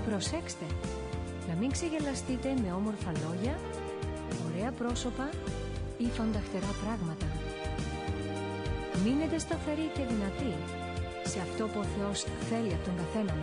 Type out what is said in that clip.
Προσέξτε, να μην ξεγελαστείτε με όμορφα λόγια, ωραία πρόσωπα ή φανταχτερά πράγματα. Μείνετε σταθεροί και δυνατοί σε αυτό που ο Θεός θέλει από τον καθένα